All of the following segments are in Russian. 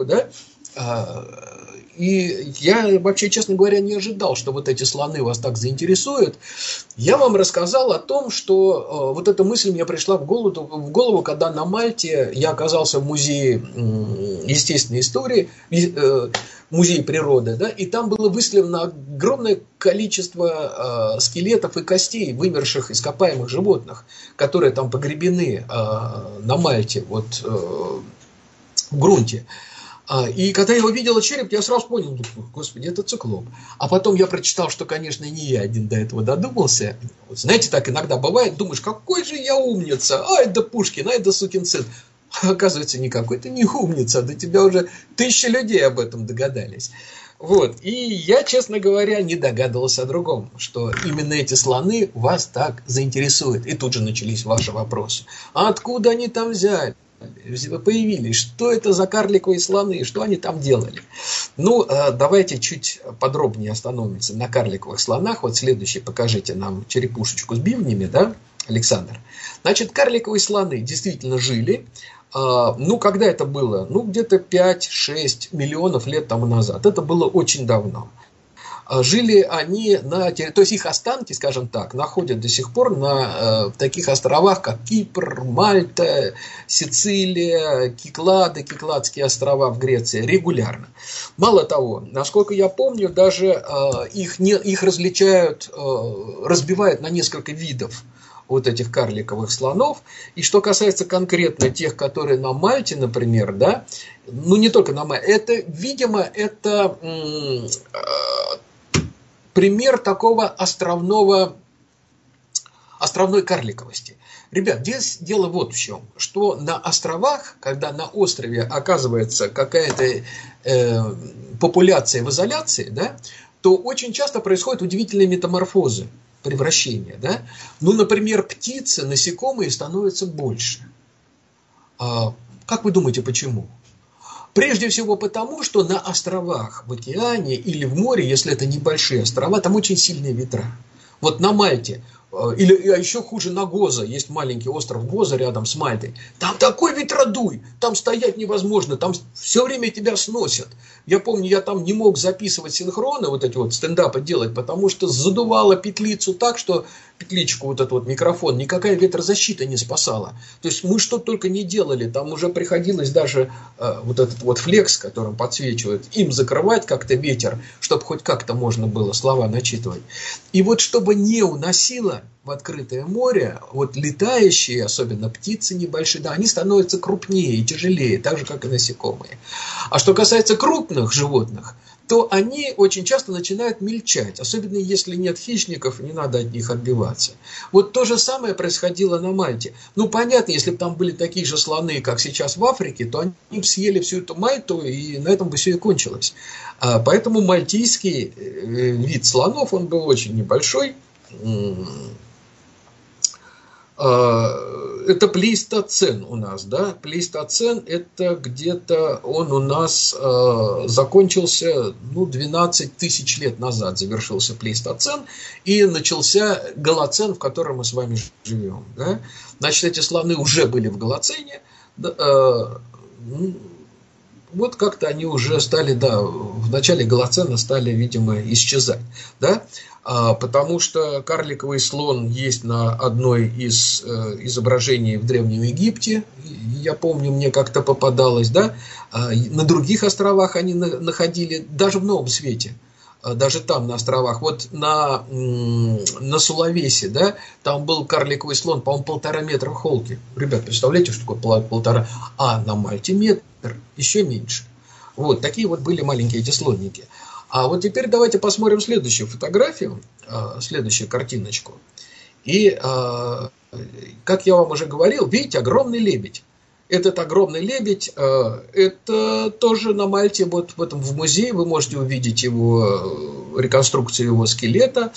да, и я вообще, честно говоря, не ожидал, что вот эти слоны вас так заинтересуют. Я вам рассказал о том, что вот эта мысль мне пришла в голову, когда на Мальте я оказался в музее естественной истории, музей природы, да, и там было выставлено огромное количество скелетов и костей вымерших ископаемых животных, которые там погребены на Мальте, вот в грунте. И когда я увидел череп, я сразу понял, господи, это циклоп. А потом я прочитал, что, конечно, не я один до этого додумался. Вот, знаете, так иногда бывает, думаешь, какой же я умница, это Пушкин, это сукин сын. А оказывается, никакой ты не умница, до тебя уже 1000 людей об этом догадались. Вот. И я, честно говоря, не догадывался о другом, что именно эти слоны вас так заинтересуют. И тут же начались ваши вопросы. А откуда они там взяли? Появились, что это за карликовые слоны, что они там делали. Ну, давайте чуть подробнее остановимся на карликовых слонах. Вот следующий, покажите нам черепушечку с бивнями, да, Александр. Значит, карликовые слоны действительно жили. Ну, когда это было? Ну, где-то 5-6 миллионов лет тому назад. Это было очень давно. Жили они то есть их останки, скажем так, находят до сих пор на таких островах, как Кипр, Мальта, Сицилия, Киклады, Кикладские острова в Греции регулярно. Мало того, насколько я помню, даже их различают, разбивают на несколько видов вот этих карликовых слонов. И что касается конкретно тех, которые на Мальте, например, да, ну не только на Мальте, это, видимо, это пример такого островной карликовости. Ребят, здесь дело вот в чем, что на островах, когда на острове оказывается какая-то популяция в изоляции, да, то очень часто происходят удивительные метаморфозы, превращения. Да? Ну, например, птицы, насекомые становятся больше. Как вы думаете, почему? Прежде всего потому, что на островах в океане или в море, если это небольшие острова, там очень сильные ветра. Вот на Мальте, а еще хуже на Гоза, есть маленький остров Гоза рядом с Мальтой. Там такой ветродуй, там стоять невозможно, там все время тебя сносят. Я помню, я там не мог записывать синхроны, вот эти вот стендапы делать, потому что задувало петлицу так, что петличку, вот этот вот микрофон, никакая ветрозащита не спасала. То есть мы что только не делали, там уже приходилось даже вот этот вот флекс, которым подсвечивают, им закрывать как-то ветер, чтобы хоть как-то можно было слова начитывать. И вот чтобы не уносило в открытое море, вот летающие, особенно птицы небольшие, да, они становятся крупнее и тяжелее, так же, как и насекомые. А что касается крупных животных, то они очень часто начинают мельчать, особенно если нет хищников, не надо от них отбиваться. Вот то же самое происходило на Мальте. Ну, понятно, если бы там были такие же слоны, как сейчас в Африке, то они бы съели всю эту Мальту, и на этом бы все и кончилось. Поэтому мальтийский вид слонов, он был очень небольшой. Это плейстоцен у нас, да, плейстоцен это где-то он у нас закончился, ну, 12 тысяч лет назад завершился плейстоцен и начался голоцен, в котором мы с вами живем, да. Значит, эти слоны уже были в голоцене, вот как-то они уже стали, да, в начале голоцена стали, видимо, исчезать, да. Потому что карликовый слон есть на одной из изображений в Древнем Египте, я помню, мне как-то попадалось, да, на других островах они находили, даже в Новом Свете, даже там на островах, вот на Сулавесе, да, там был карликовый слон, по-моему, 1,5 метра в холке. Ребят, представляете, что такое 1,5? А на Мальте метр, еще меньше. Вот, такие вот были маленькие эти слонники. А вот теперь давайте посмотрим следующую фотографию, следующую картиночку. И, как я вам уже говорил, видите, огромный лебедь. Этот огромный лебедь, это тоже на Мальте, вот в музее вы можете увидеть его, реконструкцию его скелета.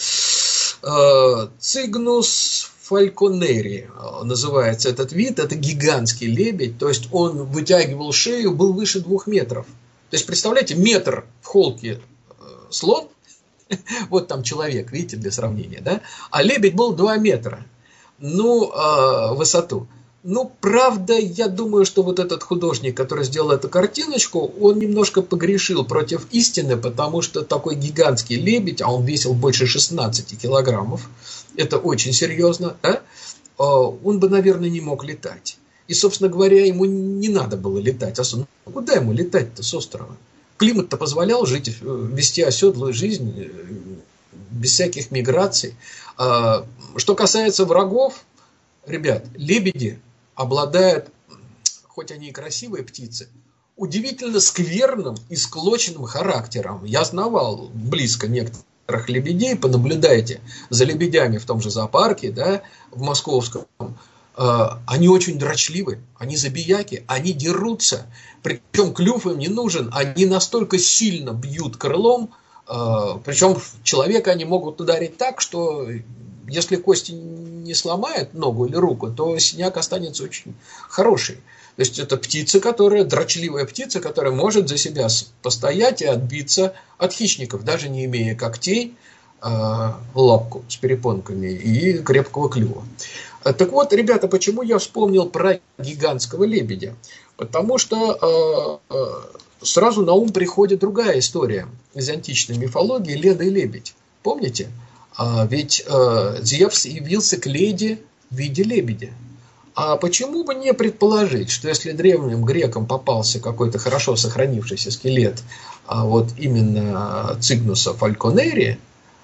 Цигнус фальконери называется этот вид, это гигантский лебедь, то есть он вытягивал шею, был выше 2 метров. То есть, представляете, метр в холке слон, вот там человек, видите, для сравнения, да, а лебедь был 2 метра, ну, высоту. Ну, правда, я думаю, что вот этот художник, который сделал эту картиночку, он немножко погрешил против истины, потому что такой гигантский лебедь, а он весил больше 16 килограммов, это очень серьезно, да? Он бы, наверное, не мог летать. И, собственно говоря, ему не надо было летать. Куда ему летать-то с острова? Климат-то позволял жить, вести оседлую жизнь без всяких миграций. Что касается врагов, ребят, лебеди обладают, хоть они и красивые птицы, удивительно скверным и склоченным характером. Я знавал близко некоторых лебедей, понаблюдайте за лебедями в том же зоопарке, да, в московском. Они очень дрочливы, они забияки, они дерутся, причем клюв им не нужен, они настолько сильно бьют крылом, причем человека они могут ударить так, что если кости не сломает ногу или руку, то синяк останется очень хороший. То есть это птица, дрочливая птица, которая может за себя постоять и отбиться от хищников, даже не имея когтей, лапку с перепонками и крепкого клюва. Так вот, ребята, почему я вспомнил про гигантского лебедя? Потому что сразу на ум приходит другая история из античной мифологии — Леда и лебедь. Помните? Ведь Зевс явился к Леде в виде лебедя. А почему бы не предположить, что если древним грекам попался какой-то хорошо сохранившийся скелет вот именно Цигнуса Фальконери,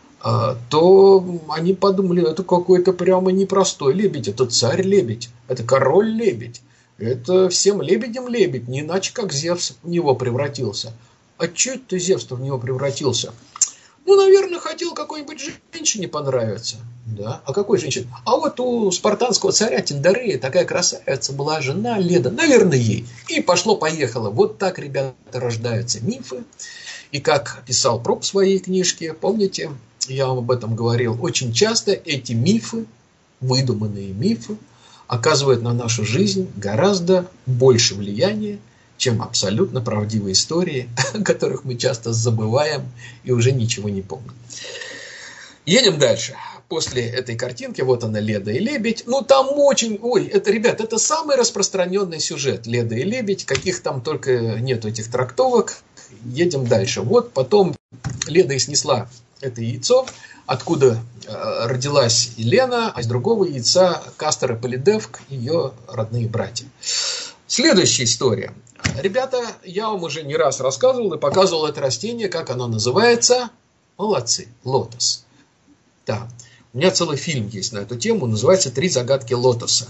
то они подумали, это какой-то прямо непростой лебедь, это царь-лебедь, это король-лебедь, это всем лебедям лебедь, не иначе как Зевс в него превратился. А че это Зевс-то в него превратился? Ну, наверное, хотел какой-нибудь женщине понравиться. Да? А какой женщине? А вот у спартанского царя Тиндарея такая красавица была жена Леда. Наверное, ей. И пошло-поехало. Вот так, ребята, рождаются мифы. И как писал Проб в своей книжке, помните, я вам об этом говорил, очень часто эти мифы, выдуманные мифы, оказывают на нашу жизнь гораздо больше влияния, чем абсолютно правдивые истории, о которых мы часто забываем и уже ничего не помним. Едем дальше. После этой картинки, вот она, Леда и лебедь. Ну, там очень... Ой, это, ребят, это самый распространенный сюжет. Леда и лебедь. Каких там только нет этих трактовок. Едем дальше. Вот потом Леда и снесла это яйцо, откуда родилась Елена, а из другого яйца Кастор и Полидевк, ее родные братья. Следующая история. Ребята, я вам уже не раз рассказывал и показывал это растение, как оно называется. Молодцы, лотос. Да, у меня целый фильм есть на эту тему, называется «Три загадки лотоса».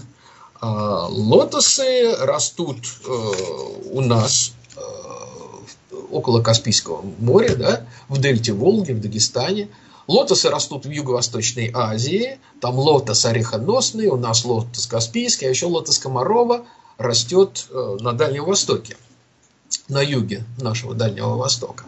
Лотосы растут у нас около Каспийского моря, да, в дельте Волги, в Дагестане. Лотосы растут в Юго-Восточной Азии, там лотос орехоносный, у нас лотос Каспийский, а еще лотос Комарова растет на Дальнем Востоке, на юге нашего Дальнего Востока.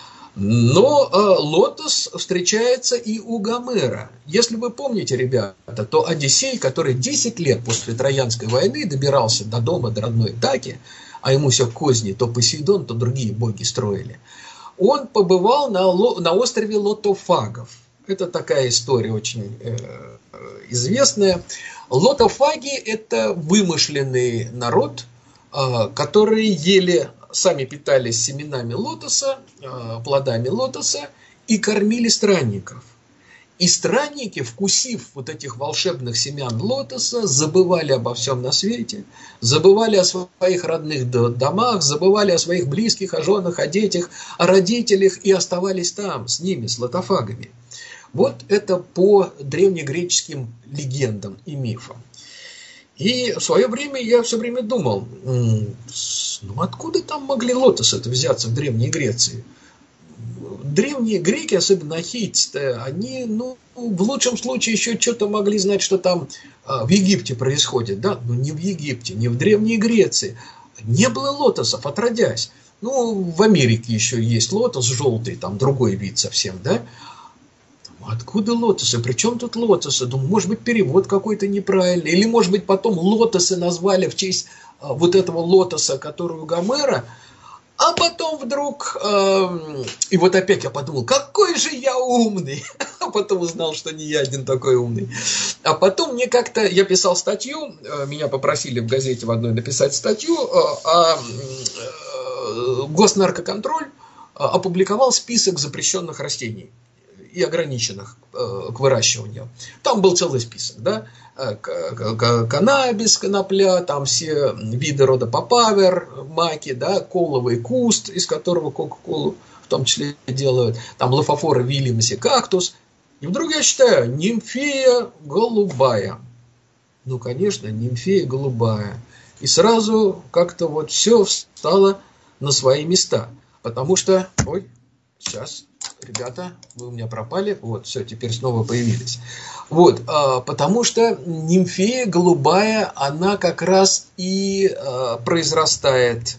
Но лотос встречается и у Гомера. Если вы помните, ребята, то Одиссей, который 10 лет после Троянской войны добирался до дома, до родной Итаки, а ему все козни, то Посейдон, то другие боги строили, он побывал на острове Лотофагов. Это такая история очень известная. Лотофаги – это вымышленный народ, которые сами питались семенами лотоса, плодами лотоса и кормили странников. И странники, вкусив вот этих волшебных семян лотоса, забывали обо всем на свете, забывали о своих родных домах, забывали о своих близких, о женах, о детях, о родителях и оставались там, с ними, с лотофагами. Вот это по древнегреческим легендам и мифам. И в свое время я все время думал, откуда там могли лотосы-то взяться в Древней Греции? Древние греки, особенно ахейцы, они, в лучшем случае еще что-то могли знать, что там в Египте происходит, да? Но не в Египте, не в Древней Греции. Не было лотосов, отродясь. В Америке еще есть лотос желтый, там другой вид совсем, да? Откуда лотосы? Причем тут лотосы? Думаю, может быть, перевод какой-то неправильный. Или, может быть, потом лотосы назвали в честь вот этого лотоса, который у Гомера. А потом вдруг... и вот опять я подумал, какой же я умный. А потом узнал, что не я один такой умный. А потом мне как-то, я писал статью, меня попросили в газете в одной написать статью, Госнаркоконтроль опубликовал список запрещенных растений и ограниченных к выращиванию. Там был целый список, да, каннабис, конопля, там все виды рода папавер, маки, да, коловый куст, из которого кока-колу в том числе делают, там лофофора вильямси, кактус. И вдруг я читаю нимфея голубая. Ну, конечно, нимфея голубая. И сразу как-то вот все встало на свои места. Потому что... Ой, сейчас, ребята, вы у меня пропали. Вот, все, теперь снова появились. Вот, потому что нимфея голубая, она как раз и произрастает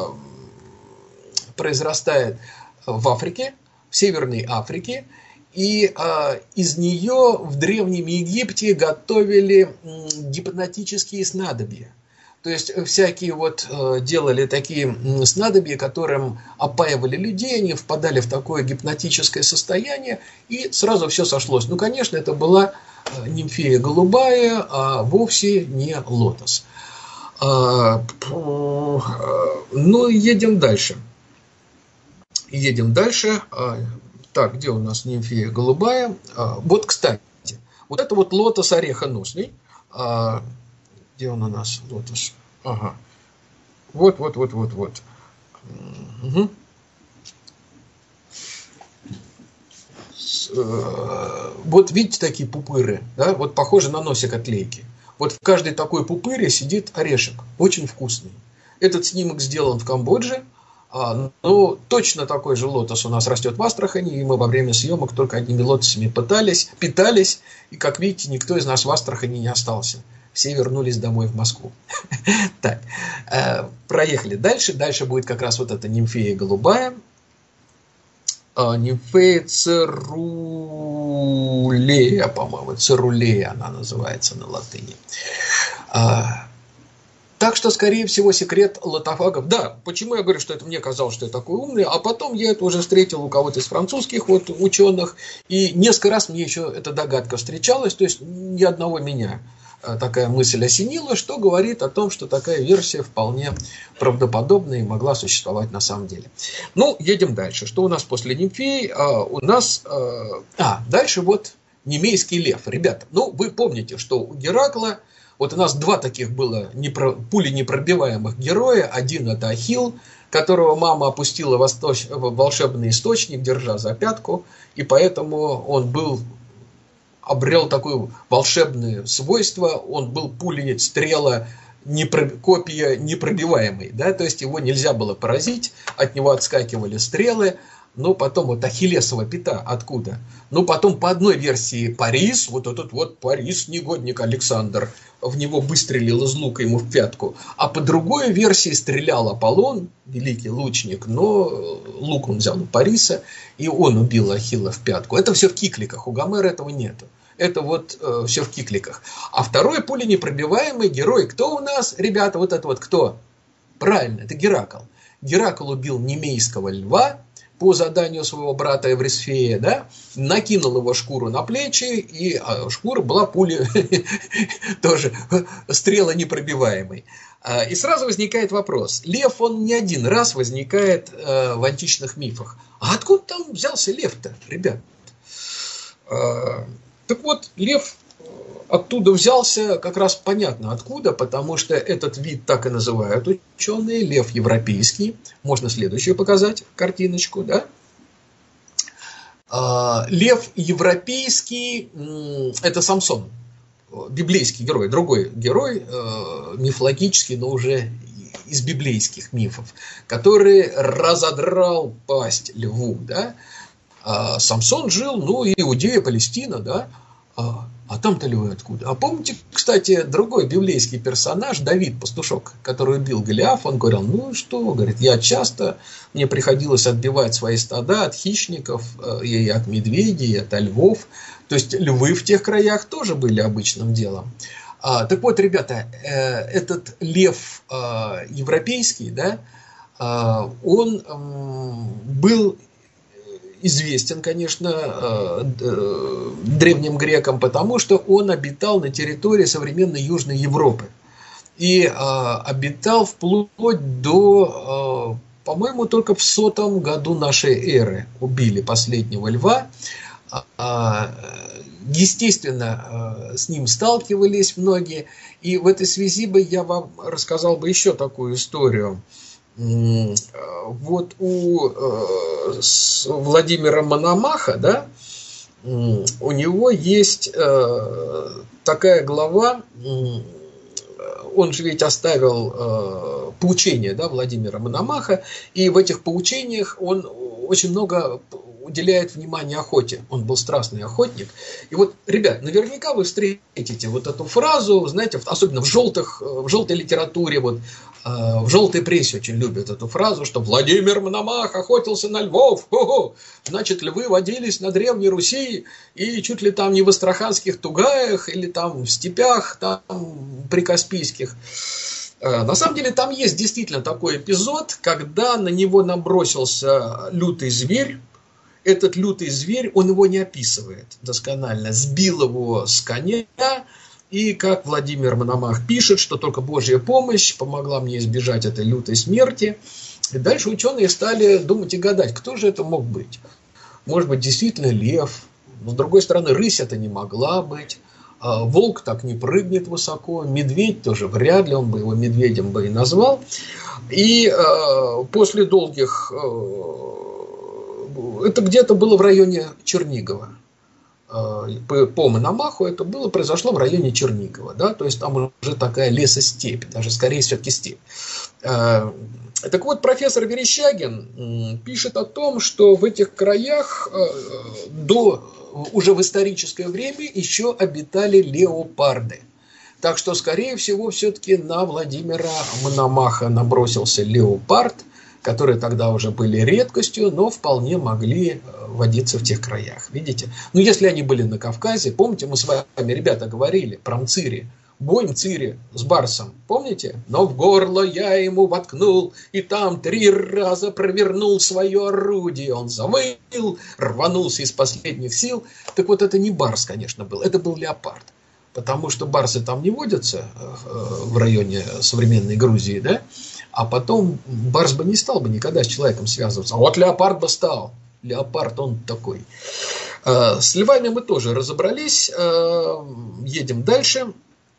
в Африке, в Северной Африке. И из нее в Древнем Египте готовили гипнотические снадобья. То есть всякие вот делали такие снадобья, которым опаивали людей, они впадали в такое гипнотическое состояние, и сразу все сошлось. Ну, конечно, это была нимфея голубая, а вовсе не лотос. Ну, едем дальше. Едем дальше. Так, где у нас нимфея голубая? Вот, кстати, вот это вот лотос орехоносный. Где он у нас, лотос? Ага. Вот. Угу. Вот видите такие пупыры, да? Вот похожи на носик от лейки. Вот в каждой такой пупыре сидит орешек, очень вкусный. Этот снимок сделан в Камбодже. Но точно такой же лотос у нас растет в Астрахани, и мы во время съемок только одними лотосами питались, и, как видите, никто из нас в Астрахани не остался. Все вернулись домой в Москву. Так, проехали дальше. Дальше будет как раз вот эта нимфея голубая. Нимфея церулея, по-моему. Церулея она называется на латыни. Так что, скорее всего, секрет лотофагов. Да, почему я говорю, что это мне казалось, что я такой умный, а потом я это уже встретил у кого-то из французских вот ученых, и несколько раз мне еще эта догадка встречалась, то есть ни одного меня такая мысль осенила, что говорит о том, что такая версия вполне правдоподобная и могла существовать на самом деле. Ну, едем дальше. Что у нас после нимфей? У нас... дальше вот немейский лев. Ребята, ну, вы помните, что у Геракла... Вот у нас два таких было пуленепробиваемых героя. Один это Ахилл, которого мама опустила в волшебный источник, держа за пятку. И поэтому он обрел такое волшебное свойство. Он был стрела, копья непробиваемый. Да? То есть его нельзя было поразить, от него отскакивали стрелы. Но потом вот Ахиллесова пята откуда? Ну, потом по одной версии Парис, вот этот вот Парис, негодник Александр, в него выстрелил из лука ему в пятку. А по другой версии стрелял Аполлон, великий лучник, но лук он взял у Париса, и он убил Ахилла в пятку. Это все в кикликах, у Гомера этого нету. Это вот все в кикликах. А второй пуленепробиваемый герой, кто у нас, ребята, вот это вот кто? Правильно, это Геракл. Геракл убил немейского льва по заданию своего брата Эврисфея, да, накинул его шкуру на плечи, и шкура была тоже стрела непробиваемой. И сразу возникает вопрос. Лев, он не один раз возникает в античных мифах. А откуда там взялся лев-то, ребят? Так вот, лев оттуда взялся как раз понятно откуда, потому что этот вид так и называют ученые, лев европейский. Можно следующую показать картиночку, да? Лев европейский – это Самсон, библейский герой, другой герой, мифологический, но уже из библейских мифов, который разодрал пасть льву, да? Самсон жил, ну, Иудея, Палестина, да? А там-то львы откуда? А помните, кстати, другой библейский персонаж, Давид, пастушок, который убил Голиаф, он говорил, ну что, говорит, мне приходилось отбивать свои стада от хищников, и от медведей, и от львов. То есть львы в тех краях тоже были обычным делом. Так вот, ребята, этот лев европейский, да, он был известен, конечно, древним грекам, потому что он обитал на территории современной Южной Европы. И обитал вплоть до, по-моему, только в 100 году нашей эры убили последнего льва. Естественно, с ним сталкивались многие. И в этой связи бы я вам рассказал бы еще такую историю. Вот у Владимира Мономаха, да, у него есть такая глава. Он же ведь оставил поучения, да, Владимира Мономаха, и в этих поучениях он очень много уделяет внимания охоте. Он был страстный охотник. И вот, ребят, наверняка вы встретите вот эту фразу, знаете, особенно в желтой литературе, вот, в желтой прессе очень любят эту фразу, что Владимир Мономах охотился на львов. Ого! Значит, львы водились на Древней Руси и чуть ли там не в астраханских тугаях или там в степях там прикаспийских. На самом деле там есть действительно такой эпизод, когда на него набросился лютый зверь. Этот лютый зверь, он его не описывает досконально, сбил его с коня. И как Владимир Мономах пишет, что только Божья помощь помогла мне избежать этой лютой смерти. И дальше ученые стали думать и гадать, кто же это мог быть. Может быть, действительно лев. Но с другой стороны, рысь это не могла быть. Волк так не прыгнет высоко. Медведь тоже вряд ли, он бы его медведем бы и назвал. И после долгих... Это где-то было в районе Чернигова. По Мономаху это произошло в районе Чернигова, да, то есть там уже такая лесостепь, даже скорее все-таки степь. Так вот, профессор Верещагин пишет о том, что в этих краях уже в историческое время еще обитали леопарды. Так что, скорее всего, все-таки на Владимира Мономаха набросился леопард, которые тогда уже были редкостью, но вполне могли водиться в тех краях. Видите? Ну, если они были на Кавказе, помните, мы с вами, ребята, говорили про Мцири. Бой Мцири с барсом, помните? Но в горло я ему воткнул, и там 3 раза провернул свое орудие. Он завыл, рванулся из последних сил. Так вот, это не барс, конечно, был, это был леопард. Потому что барсы там не водятся в районе современной Грузии, да? А потом барс бы не стал бы никогда с человеком связываться. А вот леопард бы стал. Леопард он такой. С львами мы тоже разобрались. Едем дальше.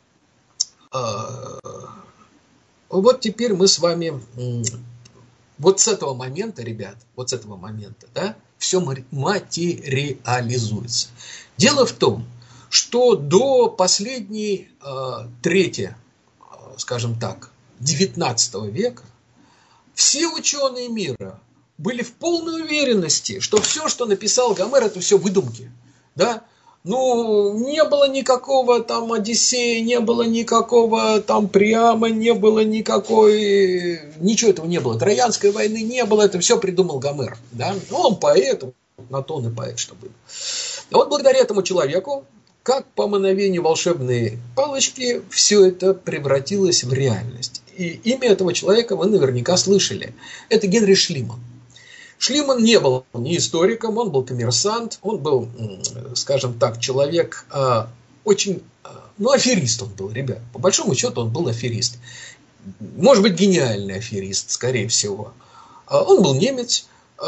Вот теперь мы с вами... Вот с этого момента, ребят, вот с этого момента, да, все материализуется. Дело в том, что до последней трети, скажем так, 19 века все ученые мира были в полной уверенности, что все, что написал Гомер, это все выдумки. Да? Ну, не было никакого там Одиссея, не было никакого там Приама, не было никакой... Ничего этого не было. Троянской войны не было, это все придумал Гомер. Да? Ну, он поэт, на то он и поэт, что был. А вот благодаря этому человеку, как по мановению волшебной палочки, все это превратилось в реальность. И имя этого человека вы наверняка слышали. Это Генрих Шлиман. Шлиман не был ни историком, он был коммерсант, он был, скажем так, человек очень... Ну, аферист он был, ребят. По большому счету он был аферист. Может быть, гениальный аферист, скорее всего. Он был немец.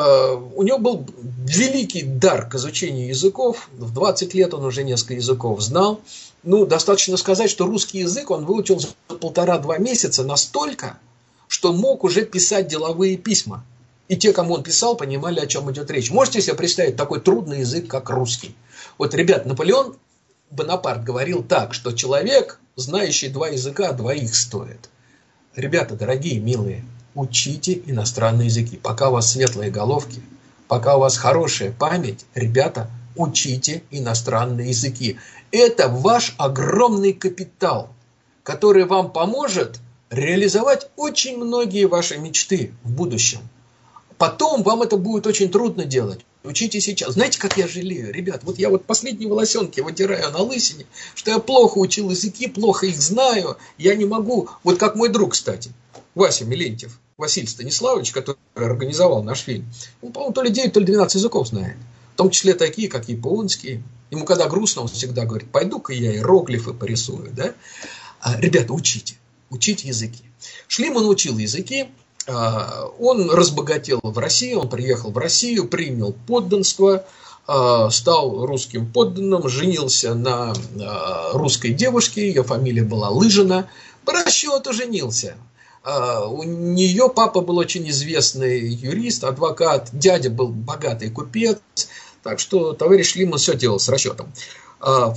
У него был великий дар к изучению языков. В 20 лет он уже несколько языков знал. Ну, достаточно сказать, что русский язык он выучил за 1,5-2 месяца настолько, что мог уже писать деловые письма. И те, кому он писал, понимали, о чем идет речь. Можете себе представить такой трудный язык, как русский? Вот, ребят, Наполеон Бонапарт говорил так, что человек, знающий 2 языка, 2 стоит. Ребята, дорогие, милые, учите иностранные языки. Пока у вас светлые головки, пока у вас хорошая память, ребята, учите иностранные языки. Это ваш огромный капитал, который вам поможет реализовать очень многие ваши мечты в будущем. Потом вам это будет очень трудно делать. Учите сейчас. Знаете, как я жалею? Ребят, вот я вот последние волосенки вытираю на лысине, что я плохо учил языки, плохо их знаю. Я не могу. Вот как мой друг, кстати, Вася Милентьев. Василий Станиславович, который организовал наш фильм, он, по-моему, то ли 9, то ли 12 языков знает. В том числе такие, как японский. Ему когда грустно, он всегда говорит: пойду-ка я иероглифы порисую. Да? Ребята, учите языки. Шлиман учил языки. Он разбогател в России, он приехал в Россию, принял подданство, стал русским подданным, женился на русской девушке, ее фамилия была Лыжина, по расчету женился. У нее папа был очень известный юрист, адвокат, дядя был богатый купец, так что товарищ Шлиман все делал с расчетом. В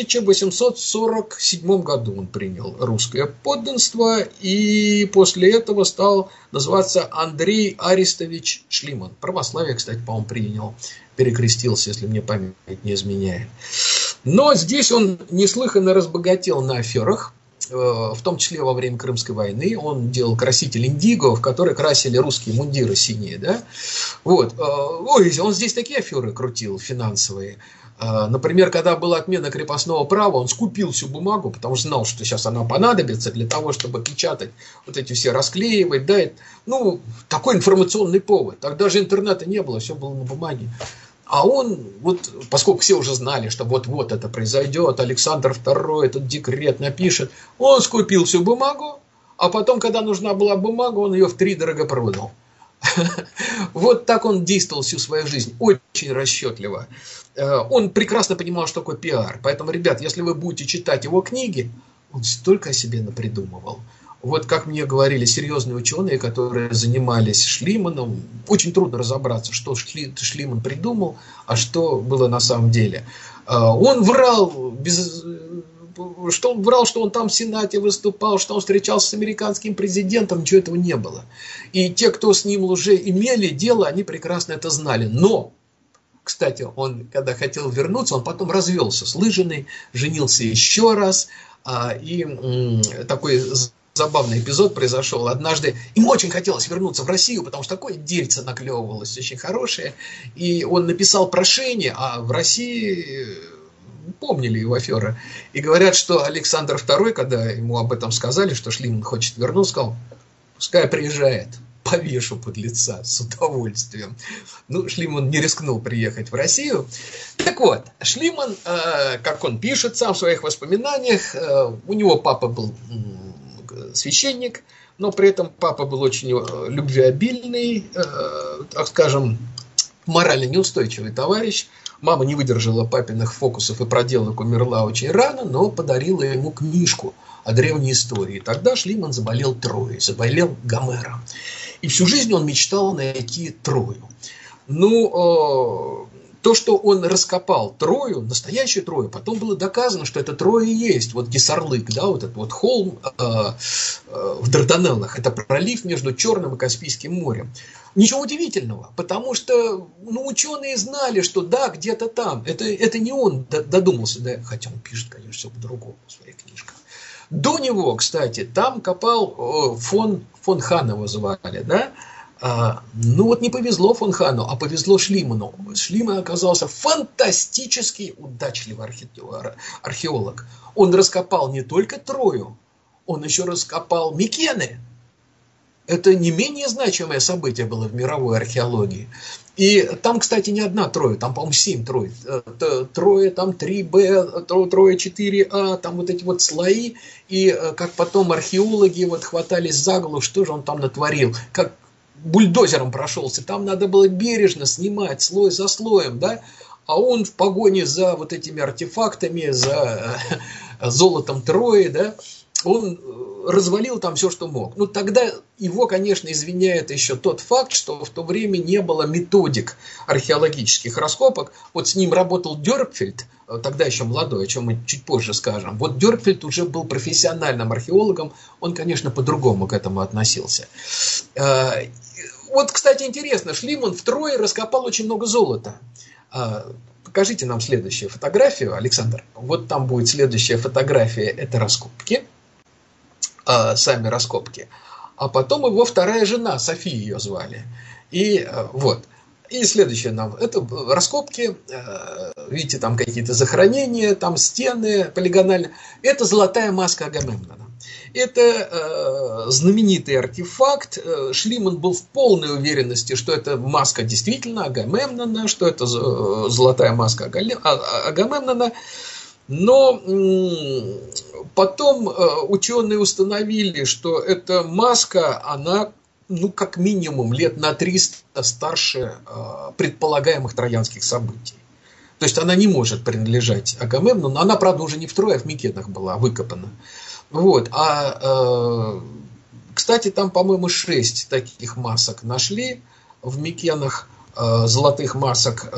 1847 году он принял русское подданство и после этого стал называться Андрей Аристович Шлиман. Православие, кстати, по-моему, принял, перекрестился, если мне память не изменяет. Но здесь он неслыханно разбогател на аферах, в том числе во время Крымской войны. Он делал краситель индиго, в который красили русские мундиры синие. Да? Вот. Ой, он здесь такие аферы крутил финансовые. Например, когда была отмена крепостного права, он скупил всю бумагу, потому что знал, что сейчас она понадобится для того, чтобы печатать вот эти все, расклеивать. Да, ну, такой информационный повод. Тогда же интернета не было, все было на бумаге. А он, вот, поскольку все уже знали, что вот-вот это произойдет, Александр II этот декрет напишет, он скупил всю бумагу, а потом, когда нужна была бумага, он ее втридорого продал. Вот так он действовал всю свою жизнь, очень расчетливо. Он прекрасно понимал, что такое пиар. Поэтому, ребят, если вы будете читать его книги, он столько о себе напридумывал. Вот как мне говорили серьезные ученые, которые занимались Шлиманом, очень трудно разобраться, что Шлиман придумал, а что было на самом деле. Он врал, что он там в Сенате выступал, что он встречался с американским президентом, ничего этого не было. И те, кто с ним уже имели дело, они прекрасно это знали. Но, кстати, он, когда хотел вернуться, он потом развелся с Лыжиной, женился еще раз, и такой забавный эпизод произошел. Однажды ему очень хотелось вернуться в Россию, потому что такое дельце наклевывалось очень хорошее. И он написал прошение, а в России помнили его аферы. И говорят, что Александр II, когда ему об этом сказали, что Шлиман хочет вернуться, сказал: пускай приезжает, повешу подлеца с удовольствием. Ну, Шлиман не рискнул приехать в Россию. Так вот, Шлиман, как он пишет сам в своих воспоминаниях, у него папа был священник, но при этом папа был очень любвеобильный, так скажем, морально неустойчивый товарищ. Мама не выдержала папиных фокусов и проделок, умерла очень рано, но подарила ему книжку о древней истории. Тогда Шлиман заболел Троей, заболел Гомером. И всю жизнь он мечтал найти Трою. Ну, то, что он раскопал Трою, настоящую Трою, потом было доказано, что это Троя и есть. Вот Гисарлык, да, вот этот вот холм в Дарданеллах, это пролив между Черным и Каспийским морем. Ничего удивительного, потому что ученые знали, что да, где-то там. Это не он додумался, да, хотя он пишет, конечно, все по-другому в своих книжках. До него, кстати, там копал фон Хан, его звали, да. Не повезло фон Хану, а повезло Шлиману. Шлиман оказался фантастически удачливый археолог. Он раскопал не только Трою, он еще раскопал Микены. Это не менее значимое событие было в мировой археологии. И там, кстати, не одна Троя, там, по-моему, 7 Трой. Троя, там 3Б, Троя 4А, там вот эти вот слои. И как потом археологи вот хватались за голову, что же он там натворил, как бульдозером прошелся. Там надо было бережно снимать слой за слоем, да? А он в погоне за вот этими артефактами, за золотом Трои, да, он развалил там все, что мог. Ну, тогда его, конечно, извиняет еще тот факт, что в то время не было методик археологических раскопок. Вот с ним работал Дёркфельд, тогда еще молодой, о чем мы чуть позже скажем. Вот Дёркфельд уже был профессиональным археологом, он, конечно, по-другому к этому относился. Вот, кстати, интересно, Шлиман в Трое раскопал очень много золота. Покажите нам следующую фотографию, Александр. Вот там будет следующая фотография, это раскопки. Сами раскопки. А потом его вторая жена, София ее звали. И вот. И следующее нам. Это раскопки. Видите, там какие-то захоронения, там стены полигональные. Это золотая маска Агамемнона. Это знаменитый артефакт. Шлиман был в полной уверенности, что это маска действительно Агамемнона, что это золотая маска Агамемнона. Но потом ученые установили, что эта маска, она, ну, как минимум, лет на 300 старше предполагаемых троянских событий. То есть она не может принадлежать Агамемнону. Она, правда, уже не в Трое, а в Микенах была выкопана. Вот. Кстати, там, по-моему, 6 таких масок нашли в Микенах, золотых масок.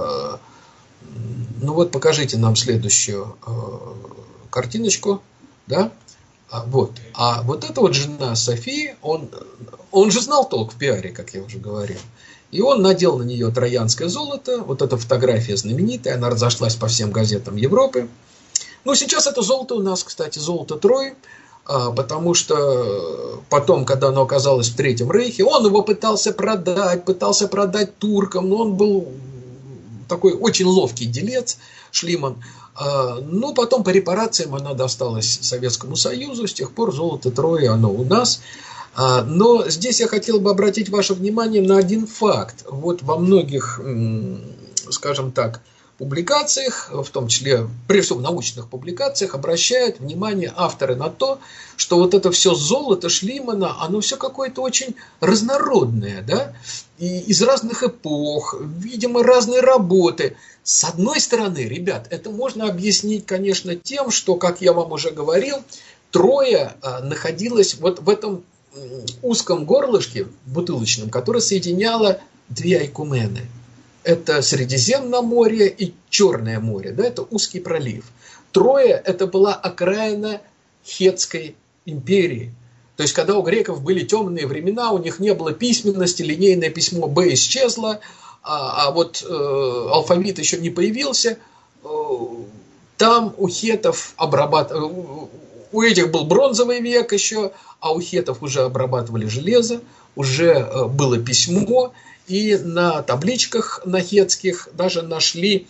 Ну вот, покажите нам следующую картиночку. Да? Вот. А вот эта вот жена Софии, он же знал толк в пиаре, как я уже говорил. И он надел на нее троянское золото. Вот эта фотография знаменитая, она разошлась по всем газетам Европы. Ну, сейчас это золото у нас, кстати, золото Трои, потому что потом, когда оно оказалось в Третьем Рейхе, он его пытался продать туркам, но он был такой очень ловкий делец, Шлиман. Но потом по репарациям она досталась Советскому Союзу, с тех пор золото Трои, оно у нас. Но здесь я хотел бы обратить ваше внимание на один факт. Вот во многих, скажем так, публикациях, в том числе, прежде всего в научных публикациях, обращают внимание авторы на то, что вот это все золото Шлимана, оно все какое-то очень разнородное, да, и из разных эпох, видимо, разные работы. С одной стороны, ребят, это можно объяснить, конечно, тем, что, как я вам уже говорил, Троя находилась вот в этом узком горлышке бутылочном, которое соединяло две айкумены. Это Средиземное море и Черное море, да, это узкий пролив. Троя – это была окраина Хетской империи. То есть, когда у греков были темные времена, у них не было письменности, линейное письмо Б исчезло, а вот алфавит еще не появился, там у хетов у этих был бронзовый век еще, а у хетов уже обрабатывали железо, уже было письмо, и на табличках на хетских даже нашли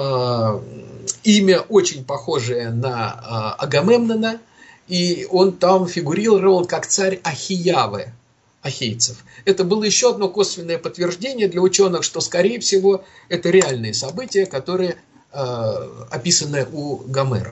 имя, очень похожее на Агамемнона, и он там фигурировал как царь Ахиявы, ахейцев. Это было еще одно косвенное подтверждение для ученых, что, скорее всего, это реальные события, которые описаны у Гомера.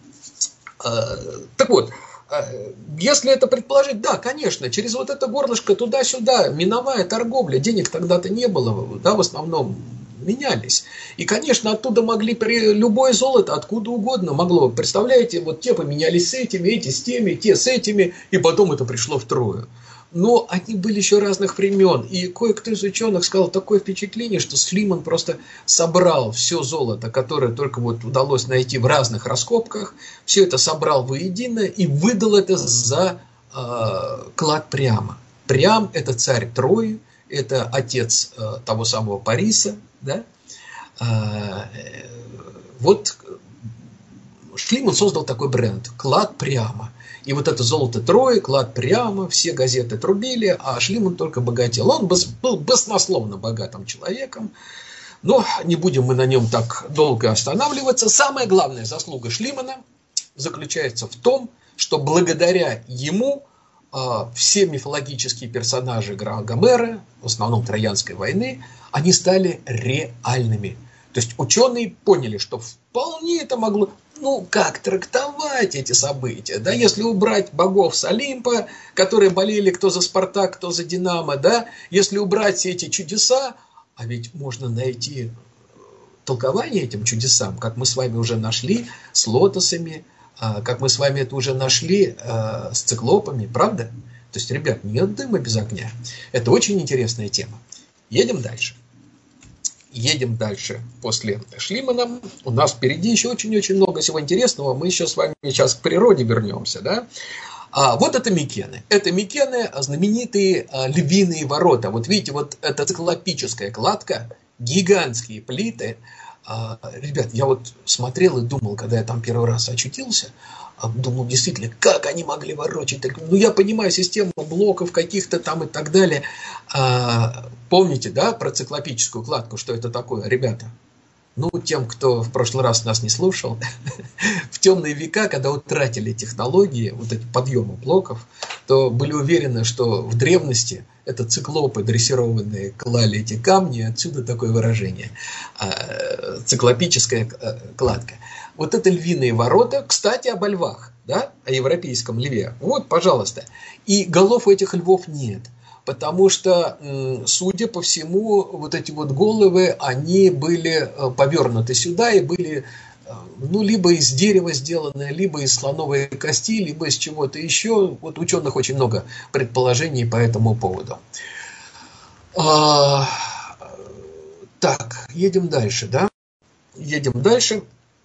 Так вот, если это предположить, да, конечно, через вот это горлышко туда-сюда, миновая торговля, денег тогда-то не было, да, в основном менялись. И, конечно, оттуда могли любое золото, откуда угодно могло. Представляете, вот те поменялись с этими, эти с теми, те с этими, и потом это пришло в Трою. Но они были еще разных времен. И кое-кто из ученых сказал такое впечатление, что Шлиман просто собрал все золото, которое только вот удалось найти в разных раскопках, все это собрал воедино и выдал это за клад Приама. Приам – это царь Трои, это отец того самого Париса. Да? Вот Шлиман создал такой бренд – клад Приама. И вот это золото Трои, клад Приама, все газеты трубили, а Шлиман только богател. Он был баснословно богатым человеком, но не будем мы на нем так долго останавливаться. Самая главная заслуга Шлимана заключается в том, что благодаря ему все мифологические персонажи Гомера, в основном Троянской войны, они стали реальными. То есть ученые поняли, что вполне это могло, как трактовать эти события, да, если убрать богов с Олимпа, которые болели кто за Спартак, кто за Динамо, да, если убрать все эти чудеса, а ведь можно найти толкование этим чудесам, как мы с вами уже нашли с лотосами, как мы с вами это уже нашли с циклопами, правда? То есть, ребят, нет дыма без огня. Это очень интересная тема. Едем дальше. Едем дальше после Шлимана. У нас впереди еще очень-очень много всего интересного. Мы еще с вами сейчас к природе вернемся. Да? Вот это Микены. Это Микены, знаменитые львиные ворота. Вот видите, вот эта циклопическая кладка, гигантские плиты. Ребят, я вот смотрел и думал, когда я там первый раз очутился, думал, действительно, как они могли ворочать. Я понимаю систему блоков каких-то там и так далее. Помните, да, про циклопическую кладку, что это такое, ребята? Ну, тем, кто в прошлый раз нас не слушал, в темные века, когда утратили технологии, вот эти подъемы блоков, то были уверены, что в древности это циклопы дрессированные клали эти камни, отсюда такое выражение, циклопическая кладка. Вот это львиные ворота, кстати, об львах, да, о европейском льве. Вот, пожалуйста. И голов у этих львов нет. Потому что, судя по всему, вот эти вот головы, они были повернуты сюда и были, ну, либо из дерева сделаны, либо из слоновой кости, либо из чего-то еще. Вот ученых очень много предположений по этому поводу. Так, едем дальше, да? Едем дальше.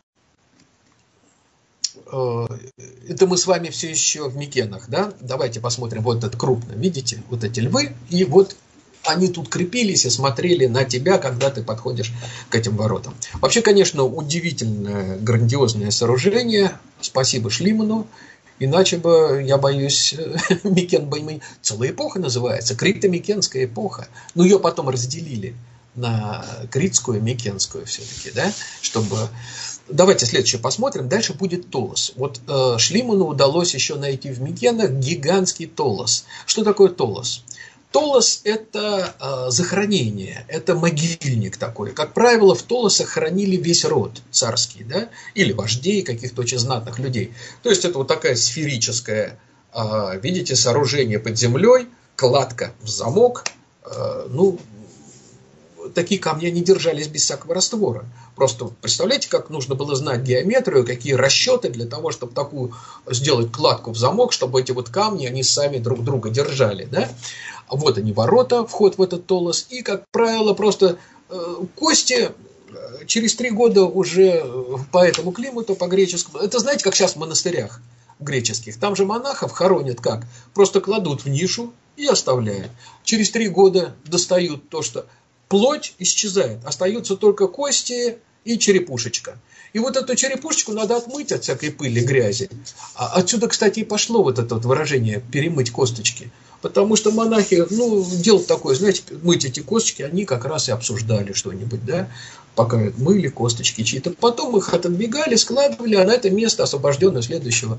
Это мы с вами все еще в Микенах, да? Давайте посмотрим, вот это крупно, видите, вот эти львы, и вот они тут крепились и смотрели на тебя, когда ты подходишь к этим воротам. Вообще, конечно, удивительное, грандиозное сооружение, спасибо Шлиману, иначе бы, я боюсь, Микен бы целая эпоха называется, крито-микенская эпоха, но ее потом разделили на критскую и микенскую все-таки, да, чтобы... Давайте следующее посмотрим. Дальше будет Толос. Вот Шлиману удалось еще найти в Микенах гигантский Толос. Что такое Толос? Толос – это захоронение, это могильник такой. Как правило, в Толосах хоронили весь род царский, да, или вождей, каких-то очень знатных людей. То есть это вот такая сферическая, видите, сооружение под землей, кладка в замок, ну, такие камни они держались без всякого раствора. Просто представляете, как нужно было знать геометрию, какие расчеты для того, чтобы такую сделать кладку в замок, чтобы эти вот камни, они сами друг друга держали. Да? Вот они ворота, вход в этот Толос. И, как правило, просто кости через 3 года уже по этому климату, по греческому. Это знаете, как сейчас в монастырях греческих. Там же монахов хоронят как? Просто кладут в нишу и оставляют. Через 3 года достают то, что... Плоть исчезает, остаются только кости и черепушечка. И вот эту черепушечку надо отмыть от всякой пыли, грязи. Отсюда, кстати, и пошло вот это вот выражение «перемыть косточки». Потому что монахи, ну, дело такое, знаете, мыть эти косточки, они как раз и обсуждали что-нибудь, да, пока мыли косточки чьи-то. Потом их отодвигали, складывали, а на это место, освобожденное следующего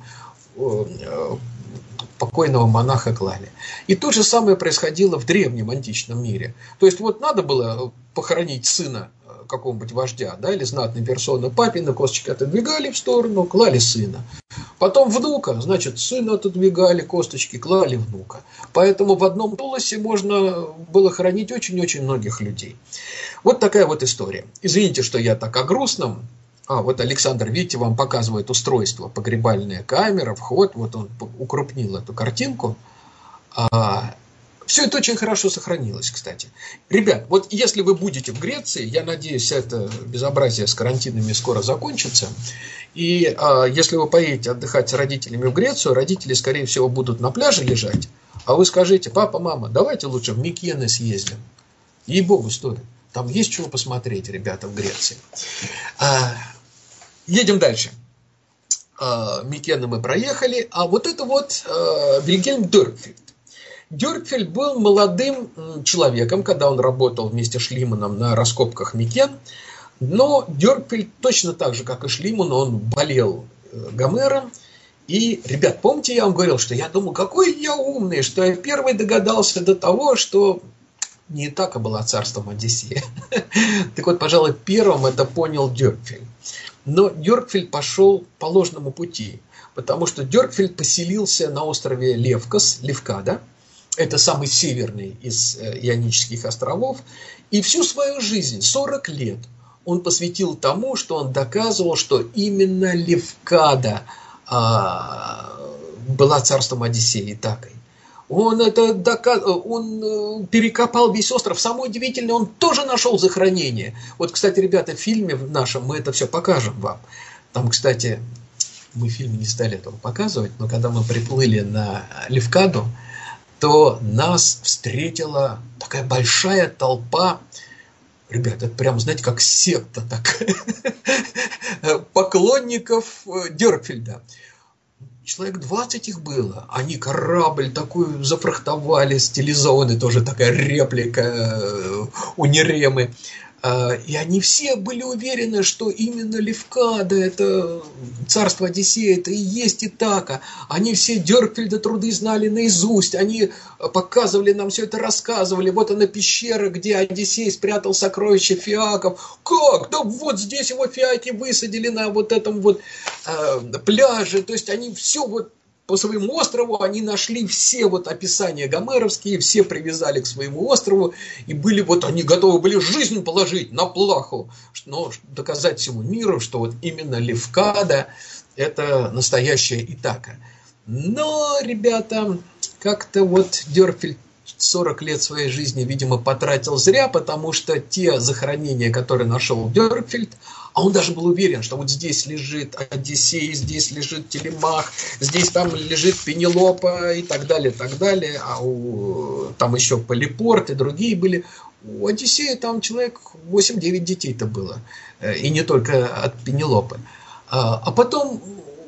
покойного монаха клали. И то же самое происходило в древнем античном мире. То есть вот надо было похоронить сына какого-нибудь вождя, да, или знатной персоны, папины косточки отодвигали в сторону, клали сына. Потом внука, значит, сына отодвигали, косточки клали внука. Поэтому в одном Толосе можно было хоронить очень-очень многих людей. Вот такая вот история. Извините, что я так о грустном. Вот Александр, видите, вам показывает устройство, погребальная камера, вход, вот он укрупнил эту картинку. Все это очень хорошо сохранилось, кстати. Ребят, вот если вы будете в Греции, я надеюсь, это безобразие с карантинами скоро закончится. И если вы поедете отдыхать с родителями в Грецию, родители, скорее всего, будут на пляже лежать, а вы скажите: папа, мама, давайте лучше в Микены съездим. Ей-богу, стоит. Там есть чего посмотреть, ребята, в Греции. Едем дальше. Микены мы проехали. А вот это вот Вильгельм Дёркфельд. Дёркфельд был молодым человеком, когда он работал вместе с Шлиманом на раскопках Микен. Но Дёркфельд точно так же, как и Шлиман, он болел Гомером. И, ребят, помните, я вам говорил, что я думал, какой я умный, что я первый догадался до того, что не Итака была царством Одиссея. Так вот, пожалуй, первым это понял Дёркфельд. Но Дёркфельд пошел по ложному пути, потому что Дёркфельд поселился на острове Левкада. Это самый северный из Ионических островов. И всю свою жизнь, 40 лет, он посвятил тому, что он доказывал, что именно Левкада была царством Одиссея, Итакой. Он перекопал весь остров. Самое удивительное, он тоже нашел захоронение. Вот, кстати, ребята, в фильме нашем мы это все покажем вам. Там, кстати, мы в фильме не стали этого показывать, но когда мы приплыли на Левкаду, то нас встретила такая большая толпа. Ребята, это прям, знаете, как секта такая поклонников Дёркфельда. Человек 20 их было. Они корабль такую зафрахтовали, стилизованный, тоже такая реплика у Неремы. И они все были уверены, что именно Левкада, это царство Одиссея, это и есть Итака. Они все Дёрпфельда труды знали наизусть, они показывали нам все это, рассказывали. Вот она пещера, где Одиссей спрятал сокровища фиаков. Как? Да вот здесь его фиаки высадили на вот этом вот пляже. То есть они все вот по своему острову, они нашли все вот описания гомеровские, все привязали к своему острову, и были вот, они готовы были жизнь положить на плаху, но доказать всему миру, что вот именно Левкада – это настоящая Итака. Но, ребята, как-то вот Дёрпфельд 40 лет своей жизни, видимо, потратил зря, потому что те захоронения, которые нашел Дёрпфельд, а он даже был уверен, что вот здесь лежит Одиссей, здесь лежит Телемах, здесь там лежит Пенелопа и так далее, а там еще Полипорт и другие были. У Одиссея там человек 8-9 детей-то было, и не только от Пенелопы. А потом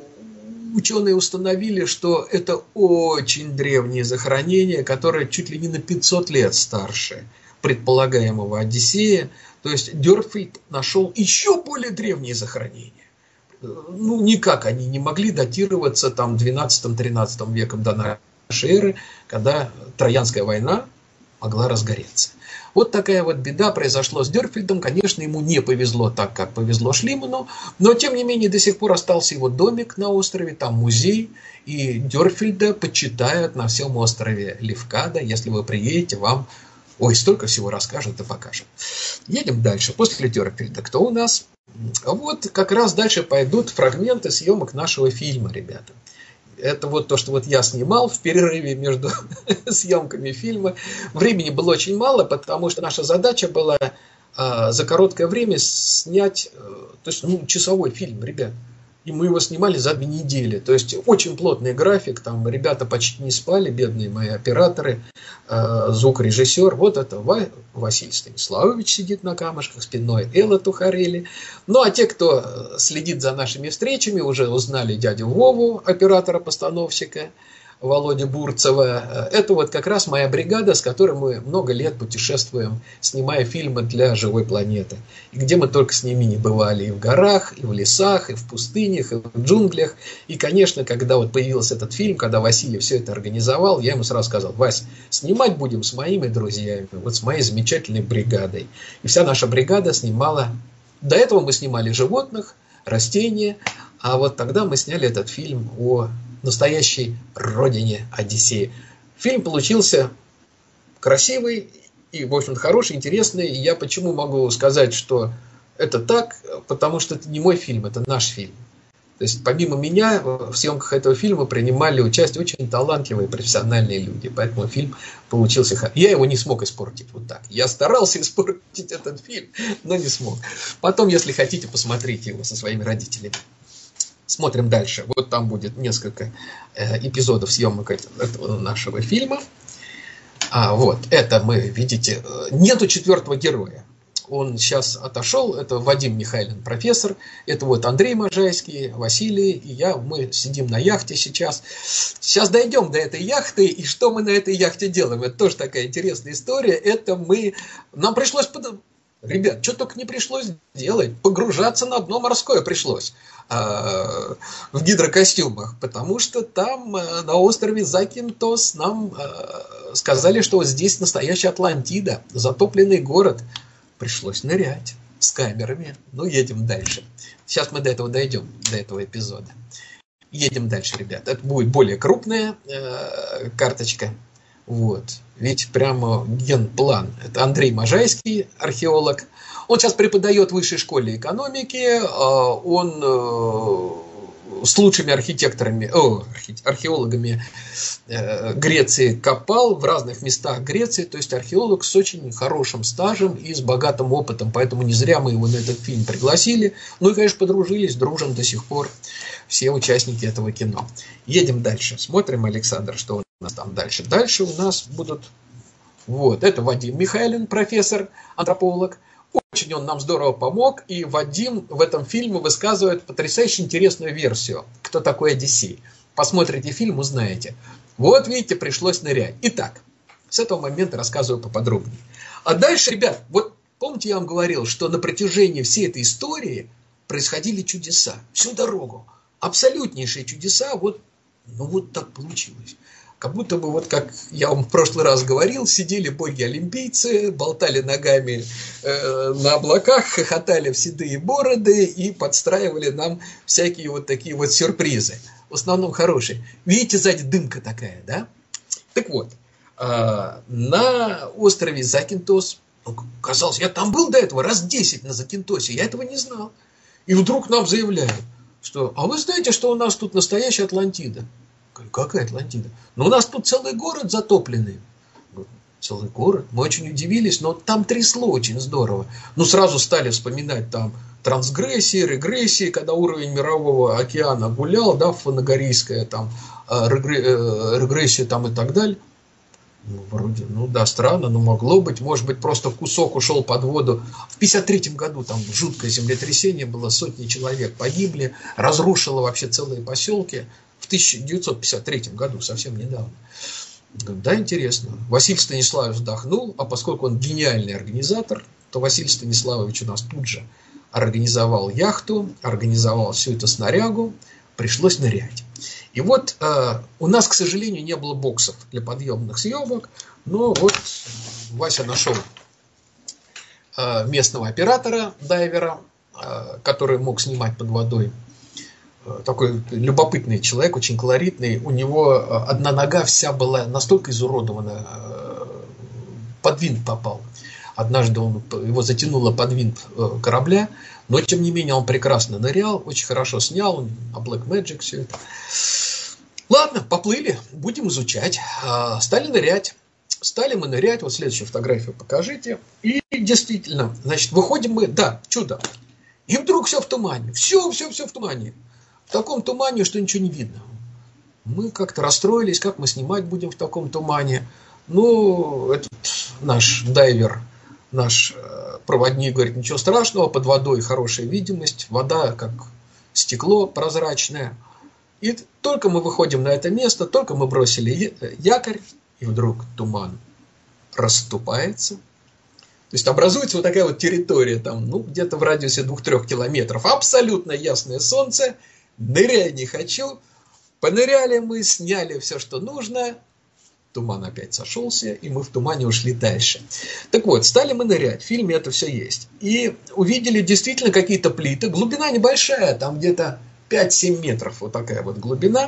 ученые установили, что это очень древние захоронения, которые чуть ли не на 500 лет старше предполагаемого Одиссея. То есть Дёрпфельд нашел еще более древние захоронения. Ну, никак они не могли датироваться там 12-13 веком до нашей эры, когда Троянская война могла разгореться. Вот такая вот беда произошла с Дёрпфельдом. Конечно, ему не повезло так, как повезло Шлиману, но, тем не менее, до сих пор остался его домик на острове, там музей, и Дёрпфельда почитают на всем острове Левкада. Если вы приедете, вам столько всего расскажут и покажут. Едем дальше. После Дёрпфельда кто у нас? Вот как раз дальше пойдут фрагменты съемок нашего фильма, ребята. Это вот то, что вот я снимал в перерыве между съемками фильма. Времени было очень мало, потому что наша задача была за короткое время снять, то есть, часовой фильм, ребят. И мы его снимали за 2 недели. То есть очень плотный график. Там ребята почти не спали, бедные мои операторы, звукорежиссер. Вот это Василий Станиславович сидит на камушках, спиной Элла Тухарели. Ну а те, кто следит за нашими встречами, уже узнали дядю Вову, оператора-постановщика, Володю Бурцева. Это вот как раз моя бригада, с которой мы много лет путешествуем, снимая фильмы для «Живой планеты». И где мы только с ними не бывали. И в горах, и в лесах, и в пустынях, и в джунглях. И, конечно, когда вот появился этот фильм, когда Василий все это организовал, я ему сразу сказал: Вась, снимать будем с моими друзьями, вот с моей замечательной бригадой. И вся наша бригада снимала. До этого мы снимали животных, растения, а вот тогда мы сняли этот фильм о настоящей родине Одиссея. Фильм получился красивый и, в общем, хороший, интересный. И я почему могу сказать, что это так? Потому что это не мой фильм, это наш фильм. То есть, помимо меня, в съемках этого фильма принимали участие очень талантливые профессиональные люди. Поэтому фильм получился хороший. Я его не смог испортить вот так. Я старался испортить этот фильм, но не смог. Потом, если хотите, посмотрите его со своими родителями. Смотрим дальше. Вот там будет несколько эпизодов съемок этого нашего фильма. Вот, это мы, видите, нету 4-го героя. Он сейчас отошел, это Вадим Михайлин, профессор, это вот Андрей Можайский, Василий и я, мы сидим на яхте сейчас. Сейчас дойдем до этой яхты, и что мы на этой яхте делаем? Это тоже такая интересная история. Это нам пришлось... Ребят, что только не пришлось делать. Погружаться на дно морское пришлось в гидрокостюмах, потому что там на острове Закинтос нам сказали, что вот здесь настоящая Атлантида, затопленный город. Пришлось нырять с камерами. Едем дальше. Сейчас мы до этого дойдем, до этого эпизода. Едем дальше, ребят. Это будет более крупная карточка. Вот. Ведь прямо генплан. Это Андрей Можайский, археолог. Он сейчас преподает в высшей школе экономики. Он с лучшими археологами Греции копал в разных местах Греции. То есть археолог с очень хорошим стажем и с богатым опытом. Поэтому не зря мы его на этот фильм пригласили. Ну и, конечно, подружились, дружим до сих пор все участники этого кино. Едем дальше. Смотрим, Александр, что у нас там дальше. Дальше у нас будут... Вот, это Вадим Михайлин, профессор, антрополог. Очень он нам здорово помог. И Вадим в этом фильме высказывает потрясающе интересную версию. Кто такой Одиссей? Посмотрите фильм, узнаете. Вот, видите, пришлось нырять. Итак, с этого момента рассказываю поподробнее. А дальше, ребят, вот помните, помните, я вам говорил, что на протяжении всей этой истории происходили чудеса. Всю дорогу. Абсолютнейшие чудеса. Вот, ну вот так получилось. Как будто бы, вот как я вам в прошлый раз говорил, сидели боги-олимпийцы, болтали ногами на облаках, хохотали в седые бороды и подстраивали нам всякие вот такие вот сюрпризы. В основном хорошие. Видите, сзади дымка такая, да? Так вот, на острове Закинтос, казалось, я там был до этого раз 10 на Закинтосе, я этого не знал. И вдруг нам заявляют, что, а вы знаете, что у нас тут настоящая Атлантида? Какая Атлантида? Ну, у нас тут целый город затопленный. Целый город? Мы очень удивились, но там трясло очень здорово. Ну, сразу стали вспоминать там трансгрессии, регрессии, когда уровень мирового океана гулял, да, фанагорийская там регрессия там и так далее. Ну, вроде, ну да, странно, но могло быть. Может быть, просто кусок ушел под воду. В 1953 году там жуткое землетрясение было, сотни человек погибли, разрушило вообще целые поселки. В 1953 году, совсем недавно. Да, интересно. Василий Станиславович вздохнул, а поскольку он гениальный организатор, то Василий Станиславович у нас тут же организовал яхту, организовал всю эту снарягу, пришлось нырять. И вот у нас, к сожалению, не было боксов для подъемных съемок, но вот Вася нашел местного оператора, дайвера, который мог снимать под водой. Такой любопытный человек, очень колоритный. У него одна нога вся была настолько изуродована, под винт попал. Однажды его затянуло под винт корабля, но тем не менее он прекрасно нырял, очень хорошо снял, на Black Magic все это. Ладно, поплыли, будем изучать. Стали нырять. Стали мы нырять, вот следующую фотографию покажите. И действительно, значит, выходим мы, да, чудо. И вдруг все в тумане, все в тумане. В таком тумане, что ничего не видно. Мы как-то расстроились, как мы снимать будем в таком тумане. Ну, этот наш дайвер, наш проводник говорит, ничего страшного, под водой хорошая видимость, вода как стекло прозрачное. И только мы выходим на это место, только мы бросили якорь, и вдруг туман расступается. То есть образуется вот такая вот территория, там, ну, где-то в радиусе 2-3 километров. Абсолютно ясное солнце. Ныряй не хочу. Поныряли мы, сняли все, что нужно. Туман опять сошелся, и мы в тумане ушли дальше. Так вот, стали мы нырять. В фильме это все есть. И увидели действительно какие-то плиты. Глубина небольшая, там где-то 5-7 метров. Вот такая вот глубина.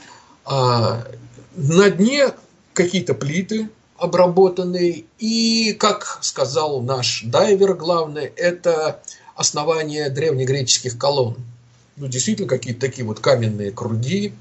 На дне какие-то плиты обработанные. И, как сказал наш дайвер главный, это основание древнегреческих колонн. Ну, действительно, какие-то такие вот каменные круги.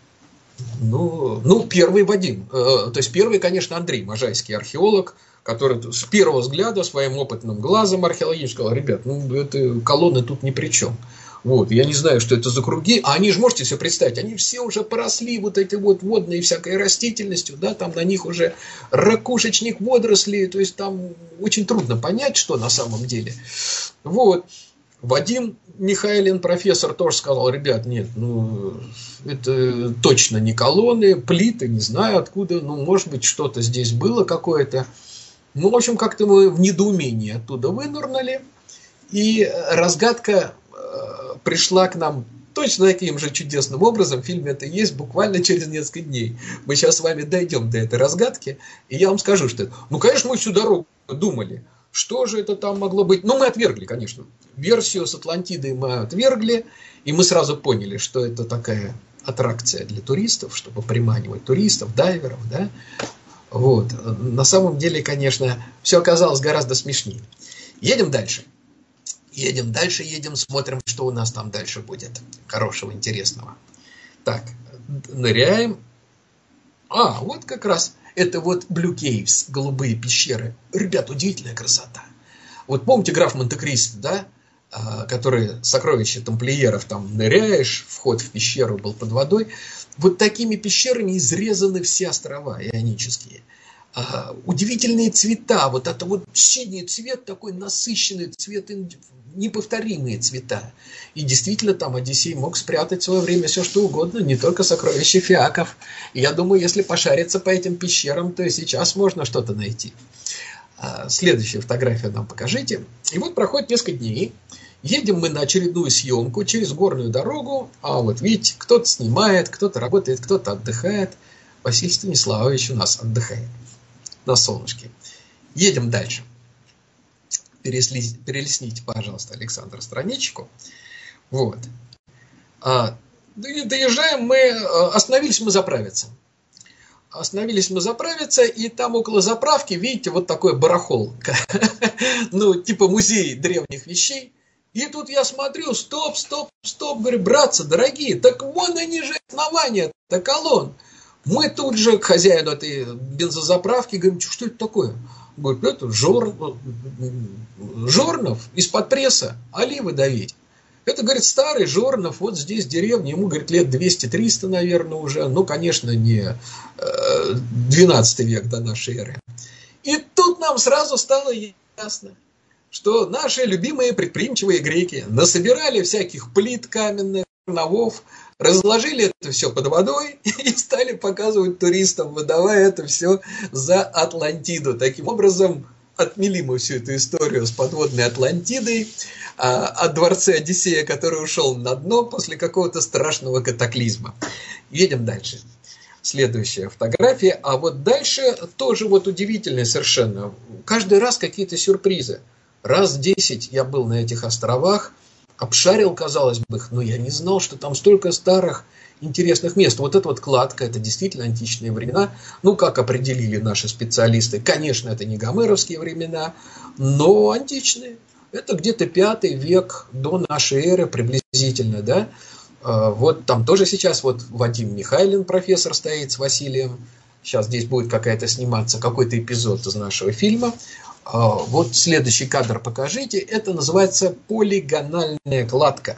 Ну, первый Вадим, то есть первый, конечно, Андрей, можайский археолог, который с первого взгляда своим опытным глазом археологическим сказал, ребят, ну, это колонны тут ни при чем. Вот, я не знаю, что это за круги, а они же, можете себе представить, они все уже поросли вот этой вот водной всякой растительностью, да, там на них уже ракушечник, водоросли, то есть там очень трудно понять, что на самом деле. Вот. Вадим Михайлин, профессор, тоже сказал, ребят, нет, ну, это точно не колонны, плиты, не знаю откуда, ну, может быть, что-то здесь было какое-то. Ну, в общем, как-то мы в недоумении оттуда вынырнули, и разгадка пришла к нам точно таким же чудесным образом. В фильме это есть буквально через несколько дней. Мы сейчас с вами дойдем до этой разгадки, и я вам скажу, что это. Ну, конечно, мы всю дорогу думали, что же это там могло быть. Ну, мы отвергли, конечно. Версию с Атлантидой мы отвергли, и мы сразу поняли, что это такая аттракция для туристов, чтобы приманивать туристов, дайверов, да. Вот. На самом деле, конечно, все оказалось гораздо смешнее. Едем дальше. Едем, смотрим, что у нас там дальше будет. Хорошего, интересного. Так, ныряем. Вот как раз это вот Blue Caves, голубые пещеры. Ребят, удивительная красота. Вот помните граф Монте-Кристо, да? Который сокровища тамплиеров, там ныряешь, вход в пещеру был под водой. Вот такими пещерами изрезаны все острова ионические. Удивительные цвета, вот это вот синий цвет, такой насыщенный цвет, неповторимые цвета. И действительно там Одиссей мог спрятать в свое время все что угодно, не только сокровища фиаков. И я думаю, если пошариться по этим пещерам, то и сейчас можно что-то найти. Следующую фотографию нам покажите. И вот проходит несколько дней. Едем мы на очередную съемку через горную дорогу. А вот видите, кто-то снимает, кто-то работает, кто-то отдыхает. Василий Станиславович у нас отдыхает на солнышке. Едем дальше. Перелистните, пожалуйста, Александр, страничку. Вот. Доезжаем мы, остановились мы заправиться. И там около заправки, видите, вот такой барахол. Ну, типа музей древних вещей. И тут я смотрю, стоп, говорю, братцы, дорогие, так вон они же основания-то колонн. Мы тут же к хозяину этой бензозаправки говорим, что это такое? Говорит, это Жорнов из-под пресса, оливы давить. Это, говорит, старый Жорнов, вот здесь деревня, ему, говорит, лет 200-300, наверное, уже. Ну, конечно, не 12 век до нашей эры. И тут нам сразу стало ясно, что наши любимые предприимчивые греки насобирали всяких плит каменных, жерновов, разложили это все под водой и стали показывать туристам, выдавая это все за Атлантиду. Таким образом, отмели мы всю эту историю с подводной Атлантидой, о дворце Одиссея, который ушел на дно после какого-то страшного катаклизма. Едем дальше. Следующая фотография. А вот дальше тоже вот удивительно совершенно. Каждый раз какие-то сюрпризы. Раз 10 я был на этих островах, обшарил, казалось бы, но я не знал, что там столько старых интересных мест. Вот эта вот кладка, это действительно античные времена. Ну, как определили наши специалисты, конечно, это не гомеровские времена, но античные. Это где-то 5 век до нашей эры приблизительно, да. Вот там тоже сейчас вот Вадим Михайлин, профессор, стоит с Василием. Сейчас здесь будет какой-то эпизод из нашего фильма. Вот следующий кадр покажите. Это называется полигональная кладка.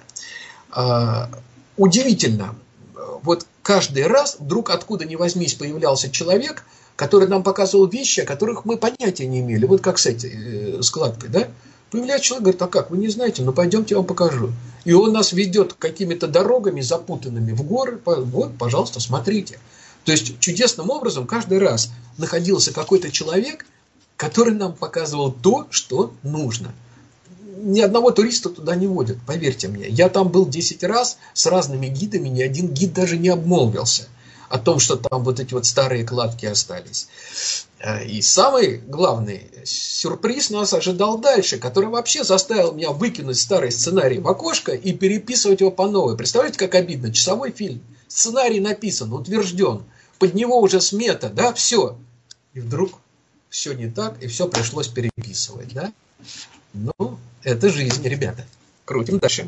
Удивительно. Вот каждый раз вдруг откуда ни возьмись появлялся человек, который нам показывал вещи, о которых мы понятия не имели. Вот как с этой складкой, да? Появляется человек, говорит, а как, вы не знаете? Ну, пойдемте, я вам покажу. И он нас ведет какими-то дорогами запутанными в горы. Вот, пожалуйста, смотрите. То есть, чудесным образом каждый раз находился какой-то человек, который нам показывал то, что нужно. Ни одного туриста туда не водят, поверьте мне. Я там был 10 раз с разными гидами, ни один гид даже не обмолвился о том, что там вот эти вот старые кладки остались. И самый главный сюрприз нас ожидал дальше, который вообще заставил меня выкинуть старый сценарий в окошко и переписывать его по новой. Представляете, как обидно? Часовой фильм. Сценарий написан, утвержден. Под него уже смета, да, все. И вдруг все не так, и все пришлось переписывать, да? Ну, это жизнь, ребята. Крутим дальше.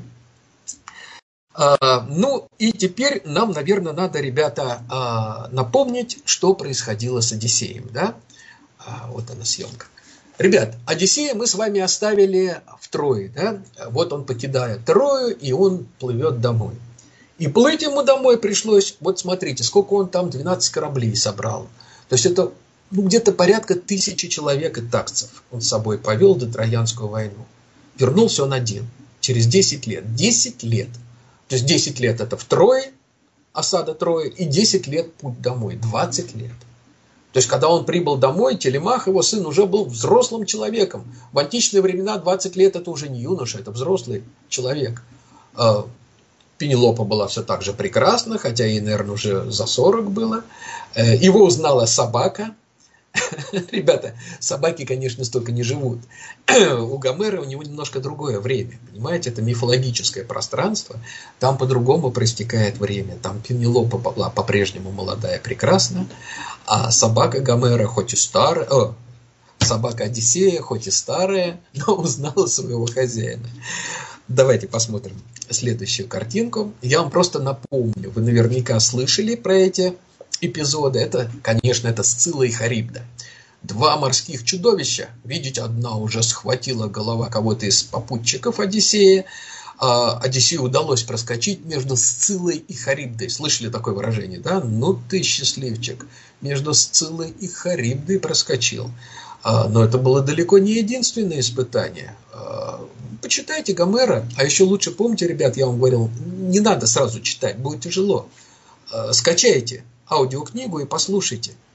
Ну, и теперь нам, наверное, надо, ребята, напомнить, что происходило с Одиссеем, да? Вот она съемка. Ребят, Одиссея мы с вами оставили в Трое, да? Вот он покидает Трою, и он плывет домой. И плыть ему домой пришлось, вот смотрите, сколько он там, 12 кораблей собрал. То есть это где-то порядка 1000 человек и такцев он с собой повел до Троянскую войну. Вернулся он один, через 10 лет. 10 лет. То есть 10 лет это в Трое, осада Трои, и 10 лет путь домой, 20 лет. То есть, когда он прибыл домой, Телемах, его сын, уже был взрослым человеком. В античные времена 20 лет это уже не юноша, это взрослый человек. Пенелопа была все так же прекрасна, хотя ей, наверное, уже за 40 было. Его узнала собака. Ребята, собаки, конечно, столько не живут. У Гомера у него немножко другое время. Понимаете, это мифологическое пространство. Там по-другому проистекает время. Там Пенелопа была по-прежнему молодая, прекрасна. А собака Гомера, хоть и старая, собака Одиссея, хоть и старая, но узнала своего хозяина. Давайте посмотрим следующую картинку. Я вам просто напомню, вы наверняка слышали про эти эпизоды. Это, конечно, это Сцилла и Харибда. 2 морских чудовища. Видите, одна уже схватила голова кого-то из попутчиков Одиссея. Одиссею удалось проскочить между Сциллой и Харибдой. Слышали такое выражение, да? Ну ты счастливчик. Между Сциллой и Харибдой проскочил. Но это было далеко не единственное испытание. Почитайте Гомера. А еще лучше помните, ребят, я вам говорил, не надо сразу читать, будет тяжело. Скачайте аудиокнигу и послушайте.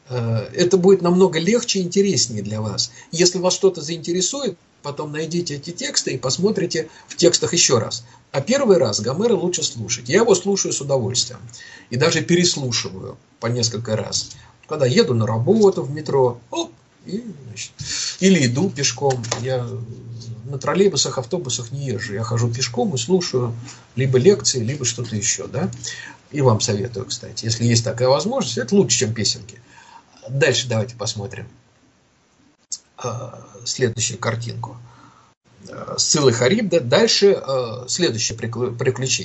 это будет намного легче и интереснее для вас. Если вас что-то заинтересует, потом найдите эти тексты и посмотрите в текстах еще раз. А первый раз Гомера лучше слушать. Я его слушаю с удовольствием. И даже переслушиваю по несколько раз. Когда еду на работу в метро, значит, или иду пешком. Я на троллейбусах, автобусах не езжу. Я хожу пешком и слушаю либо лекции, либо что-то еще. Да? И вам советую, кстати. Если есть такая возможность, это лучше, чем песенки. Дальше давайте посмотрим следующую картинку. Сцилла Харибда. Дальше следующее приключение.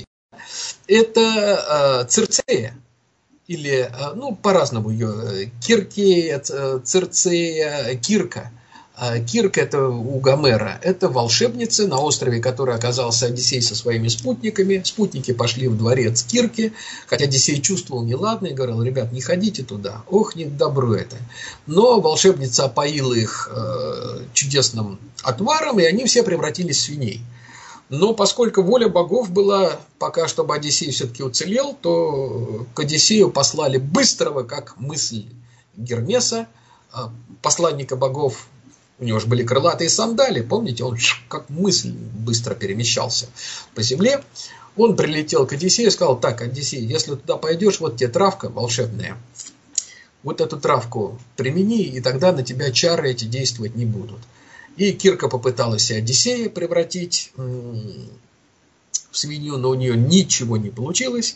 Это Цирцея. Или, по-разному ее, Киркея, Цирцея, Кирка. Кирка – это у Гомера. Это волшебница на острове, который оказался Одиссей со своими спутниками. Спутники пошли в дворец Кирки, хотя Одиссей чувствовал неладное и говорил: ребят, не ходите туда, ох, не к добру это. Но волшебница опоила их чудесным отваром, и они все превратились в свиней. Но поскольку воля богов была пока, чтобы Одиссей все-таки уцелел, то к Одиссею послали быстрого, как мысль, Гермеса, посланника богов. У него же были крылатые сандали, помните, он как мысль быстро перемещался по земле. Он прилетел к Одиссею и сказал: так, Одиссей, если туда пойдешь, вот тебе травка волшебная, вот эту травку примени, и тогда на тебя чары эти действовать не будут. И Кирка попыталась Одиссея превратить в свинью, но у нее ничего не получилось.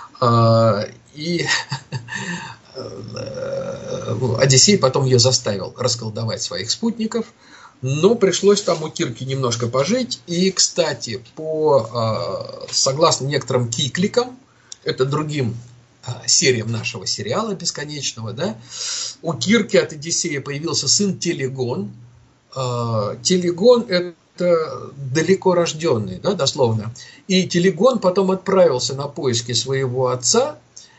И Одиссей потом ее заставил расколдовать своих спутников. Но пришлось там у Кирки немножко пожить. И, кстати, согласно некоторым кикликам, это другим сериям нашего сериала бесконечного, да, у Кирки от Одиссея появился сын Телегон. Телегон – это далеко рожденный, да, дословно. И Телегон потом отправился на поиски своего отца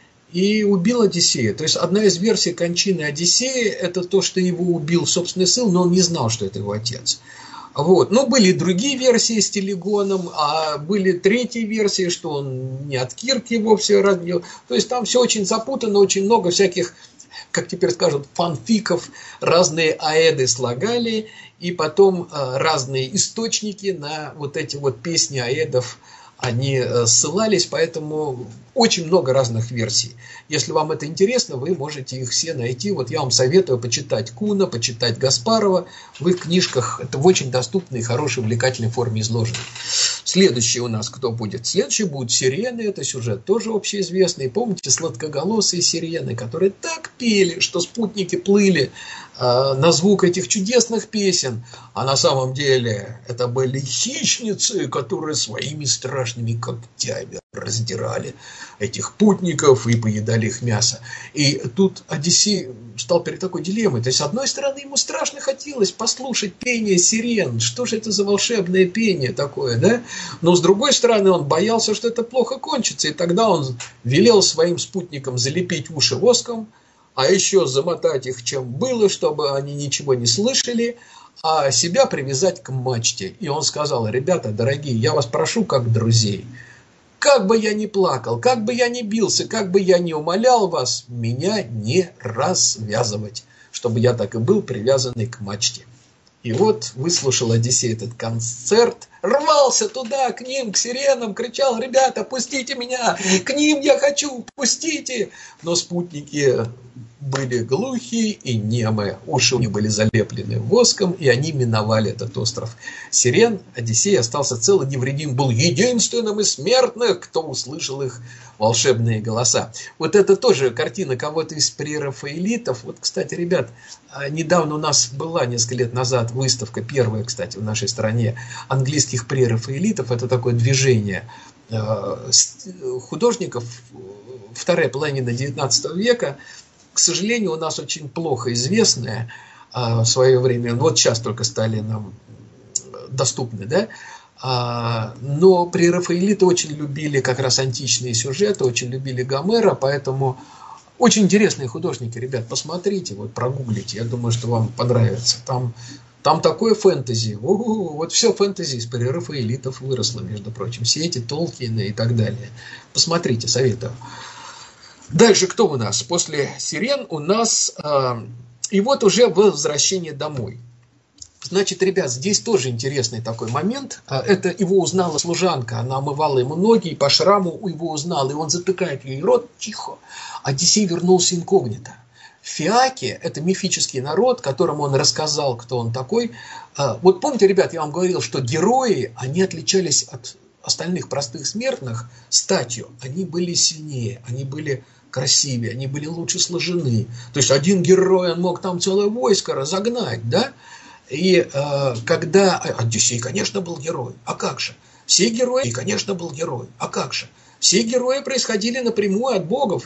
и убил Одиссея. То есть одна из версий кончины Одиссея – это то, что его убил собственный сын, но он не знал, что это его отец. Вот. Но были и другие версии с Телегоном, а были третьи версии, что он не от Кирки вовсе родил. То есть там все очень запутано, очень много всяких, как теперь скажут, фанфиков, разные аэды слагали, и потом разные источники на вот эти вот песни аэдов, они ссылались, поэтому очень много разных версий. Если вам это интересно, вы можете их все найти. Вот я вам советую почитать Куна, почитать Гаспарова. В их книжках это в очень доступной, хорошей, увлекательной форме изложено. Следующий у нас кто будет? Следующий будут сирены. Это сюжет тоже общеизвестный. Помните сладкоголосые сирены, которые так пели, что спутники плыли на звук этих чудесных песен. А на самом деле это были хищницы, которые своими страшными когтями раздирали этих путников и поедали их мясо. И тут Одиссей стал перед такой дилеммой. То есть, с одной стороны, ему страшно хотелось послушать пение сирен. Что же это за волшебное пение такое, да? Но с другой стороны, он боялся, что это плохо кончится. И тогда он велел своим спутникам залепить уши воском, а еще замотать их чем было, чтобы они ничего не слышали, а себя привязать к мачте. И он сказал: ребята, дорогие, я вас прошу как друзей, как бы я ни плакал, как бы я ни бился, как бы я ни умолял вас, меня не развязывать, чтобы я так и был привязанный к мачте. И вот выслушал Одиссей этот концерт, рвался туда, к ним, к сиренам, кричал: ребята, пустите меня, к ним я хочу, пустите. Но спутники были глухие и немые, уши у них были залеплены воском, и они миновали этот остров сирен. Одиссей остался цел и невредим, был единственным из смертных, кто услышал их волшебные голоса. Вот это тоже картина кого-то из прерафаэлитов. Вот, кстати, ребят, недавно у нас была, несколько лет назад, выставка, первая, кстати, в нашей стране, английских прерафаэлитов. Это такое движение художников второй половины XIX века, к сожалению, у нас очень плохо известное в свое время, вот сейчас только стали нам доступны, да? Но прерафаэлиты очень любили как раз античные сюжеты, очень любили Гомера, поэтому очень интересные художники, ребят, посмотрите, вот прогуглите, я думаю, что вам понравится. Там такое фэнтези, вот все фэнтези из прерафаэлитов выросло, между прочим, все эти Толкины и так далее. Посмотрите, советую. Дальше кто у нас? После сирен у нас... и вот уже возвращение домой. Значит, ребят, здесь тоже интересный такой момент. Это его узнала служанка, она омывала ему ноги, и по шраму его узнала, и он затыкает ей рот, тихо. Одиссей вернулся инкогнито. Фиаки – это мифический народ, которому он рассказал, кто он такой. Вот помните, ребят, я вам говорил, что герои, они отличались от остальных простых смертных статью. Они были сильнее, они были красивее, они были лучше сложены. То есть один герой, он мог там целое войско разогнать, да? И когда Одиссей, конечно, был герой, а как же? Все герои, конечно, был герой, а как же? Все герои происходили напрямую от богов.